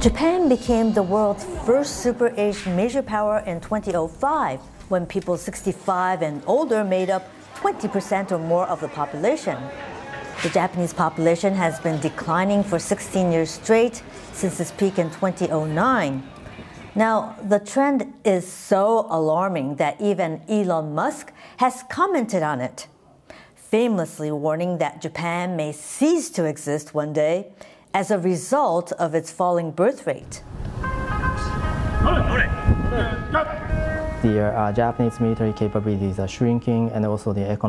Japan became the world's first super-aged major power in 2005, when people 65 and older made up 20% or more of the population. The Japanese population has been declining for 16 years straight since its peak in 2009. Now, the trend is so alarming that even Elon Musk has commented on it, famously warning that Japan may cease to exist one day as a result of its falling birth rate. The Japanese military capabilities are shrinking, and also the economic